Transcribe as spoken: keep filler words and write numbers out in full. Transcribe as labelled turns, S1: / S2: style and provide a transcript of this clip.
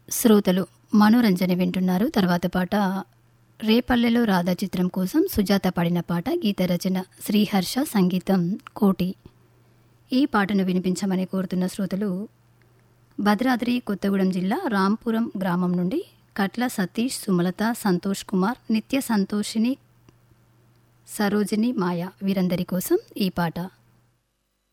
S1: శ్రోతలు మనోరంజన వింటున్నారు. తర్వాత పాట రేపల్లెలో రాధా చిత్రం కోసం సుజాత పాడిన పాట. గీత రచన శ్రీహర్ష, సంగీతం కోటి. ఈ పాటను వినిపించమని కోరుతున్న శ్రోతలు భద్రాద్రి కొత్తగూడెం జిల్లా రాంపురం గ్రామం నుండి కట్ల సతీష్, సుమలత, సంతోష్ కుమార్, నిత్య సంతోషిని, సరోజిని, మాయ వీరందరి కోసం ఈ పాట.